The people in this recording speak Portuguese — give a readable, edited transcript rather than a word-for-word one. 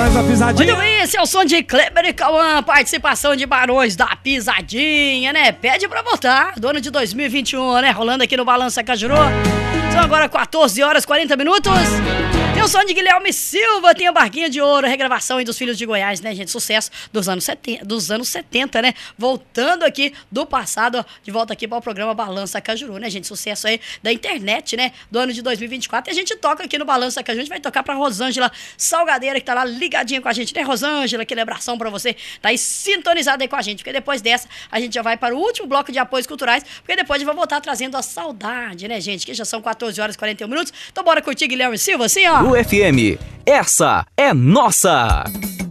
Barões da Pisadinha. Muito bem, esse é o som de Kleber e Cauã, participação de Barões da Pisadinha, né? Pede pra voltar, do ano de 2021, né? Rolando aqui no Balança Cajuru. São agora 14 horas 40 minutos. Tem o som de Guilherme Silva, tem a Barquinha de Ouro, regravação aí dos Filhos de Goiás, né, gente? Sucesso dos anos 70, né? Voltando aqui do passado, de volta aqui para o programa Balança Cajuru, né, gente? Sucesso aí da internet, né? Do ano de 2024. E a gente toca aqui no Balança Cajuru, a gente vai tocar pra Rosângela Salgadeira, que tá lá ligadinha com a gente, né, Rosângela? Aquele abração pra você, tá aí sintonizada aí com a gente, porque depois dessa a gente já vai para o último bloco de apoios culturais, porque depois a gente vai voltar trazendo a saudade, né, gente? Que já são 14 horas e 41 minutos. Então bora curtir Guilherme Silva, assim, ó. UFM, essa é nossa!